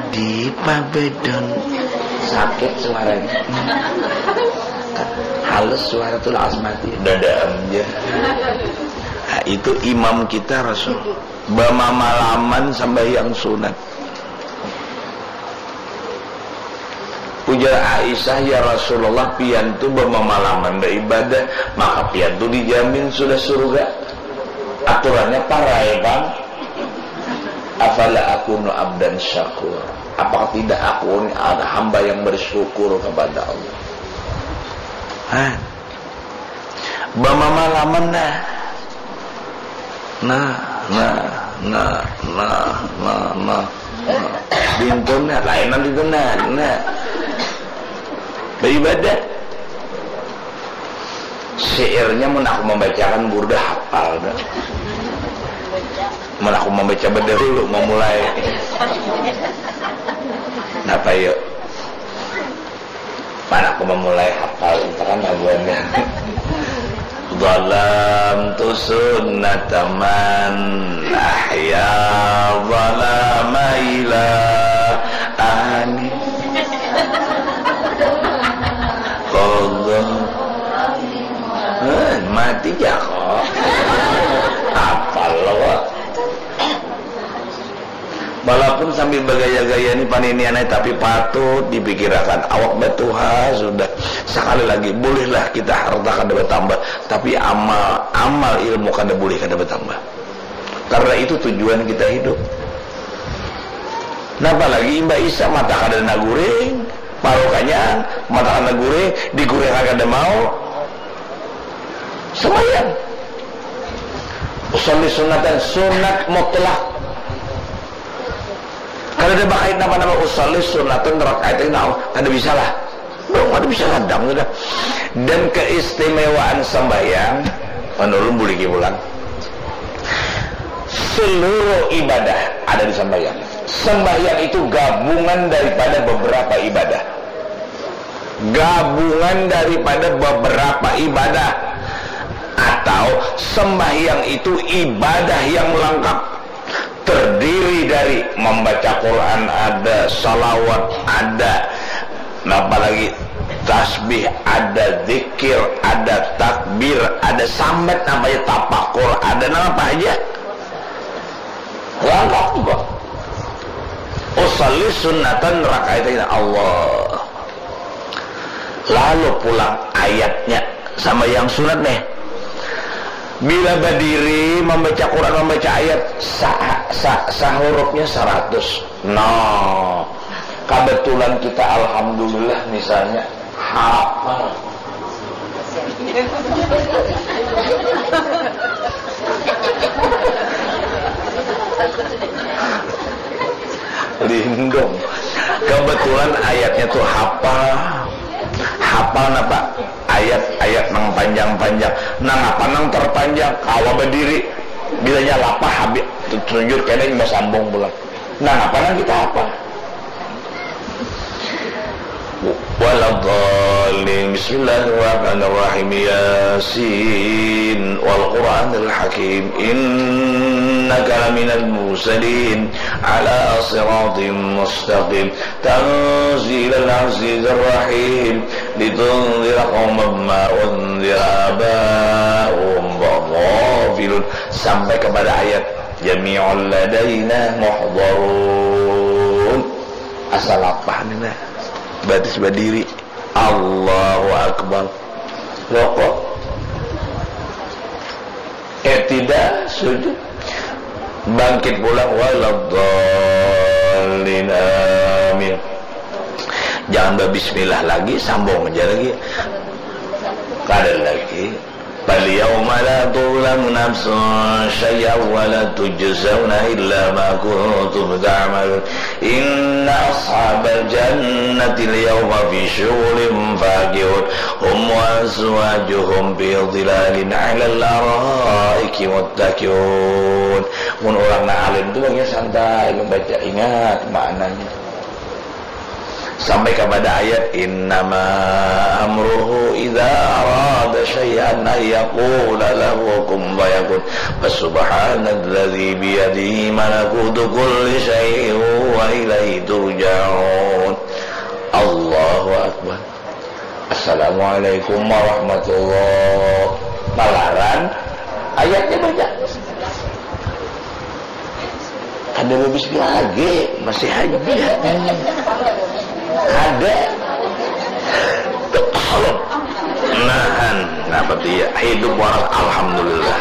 Adi Pabedon. Sakit suaranya. Halus suaratul asmati. Dada aja. Nah, itu imam kita Rasul. Bama malaman sembahyang sunat. Ujar Aisyah, ya Rasulullah, piantu bama malaman beribadah, maka piantu dijamin sudah surga. Aturannya parah ya Bang. Afala akunu abdan syakur. Apakah tidak aku ini ada hamba yang bersyukur kepada Allah? Hah? Bama malaman nah bintungnya lainan itu beribadah. Syairnya mun aku membacakan burdah hafal dah. Mun aku membaca beda dulu memulai. Napa yuk? Mana aku memulai hafal itu kan laguannya. Zalamtu sunnataman ahya zalama ila ani mati ya kok hafal loh. Walaupun sambil bergaya-gaya ini paniniannya, tapi patut dipikirkan awak batuha sudah. Sekali lagi bolehlah kita harta kada bertambah, tapi amal ilmu kada boleh kada bertambah. Karena itu tujuan kita hidup. Napa lagi Mbak Isa mata kada nagureng, parokanya mata kada nagureng, digureng kada mau. Sembahyang. Usolli sunatan sunat mutlak. Kalau ada bakait nama-nama usolli sunatan rakaat itu kada bisa lah. Belum ada bisa kadang sudah. Dan keistimewaan sembahyang menurun boleh bulan. Seluruh ibadah ada di sembahyang. Sembahyang itu gabungan daripada beberapa ibadah. Gabungan daripada beberapa ibadah. Atau sembahyang itu ibadah yang lengkap, terdiri dari membaca Quran ada, salawat ada, apalagi tasbih ada, zikir ada, takbir ada, sambat namanya tafakur ada, apa aja lengkap juga. Usolli sunnatan rakaatain Allah. Lalu pulang ayatnya sama yang sunat nih. Bila berdiri membaca Quran, membaca ayat hurufnya 100. No. Kebetulan kita alhamdulillah misalnya hafal. Lindung. Kebetulan ayatnya tuh hafal apa? Ayat-ayat nang panjang-panjang, nang apa nang terpanjang, kawa berdiri, bilanya lapah habis tunjuk kene mau sambung pulang. Nang apa nang kita apa? Waladhdallin. Bismillahirrahmanirrahim. Yasin wal Qur'anil hakim. Innaka laminal mursalin ala siratim mustaqim. Tanzilal azizir rahim. Litunzira qauman ma unzira aba'uhum ghafilun. Sampai kepada ayat jami'ul ladaina muhdharun. Asal apa nih? Batis berdiri, Allahu Akbar, rokok, tidak sujud, bangkit pulang, waladhdallin amin. Jangan berbismillah lagi, sambung aja lagi, kada lagi. Bal yawma la tuzlamu nafsun syai'an wa la tujzauna illa ma kuntum ta'malun. Inna ashabal jannati al-yawma fi syughulin fakihun. Hum wa azwajuhum fi dhilalin 'ala al-araiki muttaqiun. Mun orang alim itu bagian santai membaca, ingat maknanya. Sampai kepada ayat innama amruhu idza arada syai'an ay yaqula lahu kun fayakun. Subhanalladzi bi yadihi malakutu kulli syai'in wa ilaihi turja'un. Assalamualaikum warahmatullahi wabarakatuh. Ayatnya baca. Ada bismillah lagi, masih haji. Ada. Nahan, kenapa dia hidup waras, alhamdulillah.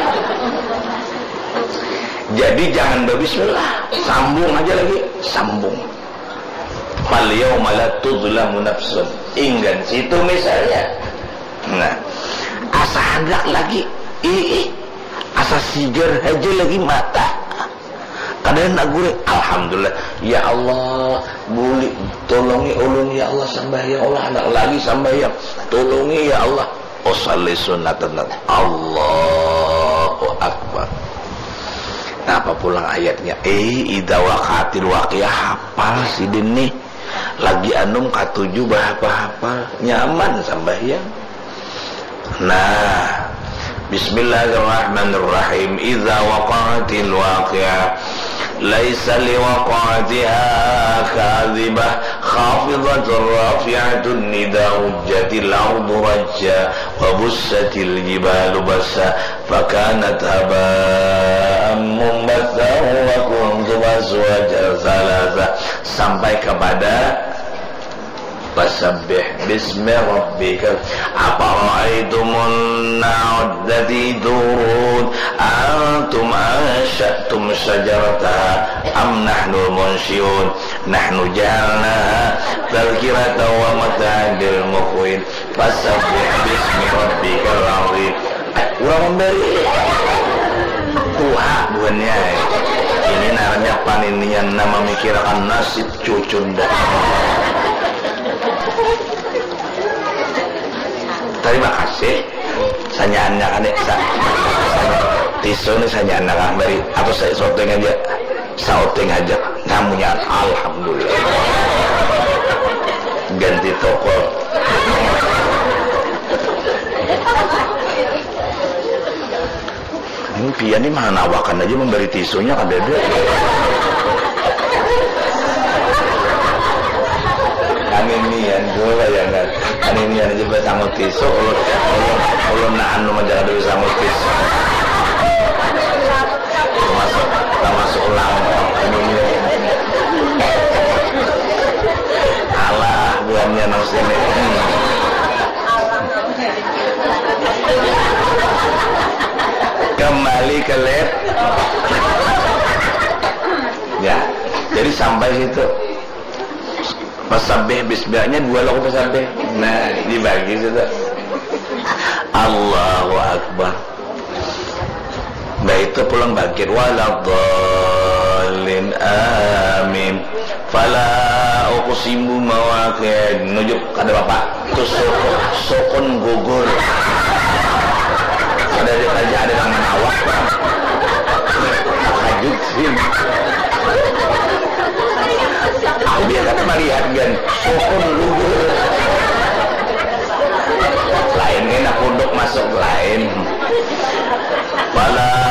Jadi jangan berbismillah, sambung aja lagi, sambung. Fal yauma la tuzlamu nafsun. Ingat situ misalnya. Nah, asa hendak lagi, asa sigar aja lagi mata. Kadang nak gurih, alhamdulillah. Ya Allah, boleh tolongi ulun ya Allah sambayang Allah anak lagi sambayang. Tolongi ya Allah. Usalli sunnatan Allahu akbar. Nah, apa pulang ayatnya? Idza waqatil waqiah, hafal si dini. Lagi anum katuju bahapa-hafal, nyaman sambayang. Nah, bismillahirrahmanirrahim. Idza waqatil waqiah laisa liwaqatiha kadhibah khafidatur rafi'atun nida hujjatil ardu rajja wa bussatil jibalu bassa fakanat haba'an mumbatha wa kuntum azwajan thalatha sampai kepada fasabbih bismi rabbika afara'aytumun na'ud dzati turun antum ansha'tum syajarataha am nahnul munshi'un nahnu ja'alnaha tadhkiratan wa mata'an lil muqwin fasabbih bismi rabbikal 'azim. Urang memberi tuha bukannya ini namanya paninian nama mikirkan nasib cucun dah. Terima kasih. Saya anak tisu ini saya anak dari atau saya shooting aja namunnya alhamdulillah ganti toko. Ini pian ini mah nawakan aja memberi tisunya kan dede. Aninian dulu yang kan aninian aja bersanggut tisu ulun nahan lu menjaga dulu sanggut tisu termasuk ulang aninian alah buahnya nang sini kembali ke lab ya. Jadi sampai situ Pasabih bismillahnya dua lagu pasabih. Nah, dibagi sudah. Allahu Akbar. Nah itu pulang bangkit waladhdallin amin. Fala uqsimu mawaqid. Nujuk kada bapak. Itu sokon gugur. Ada aja ada tangan awak. Hajud sim. Aku biar kata melihat kan sokon gugur. Lain kan aku masuk lain. Fala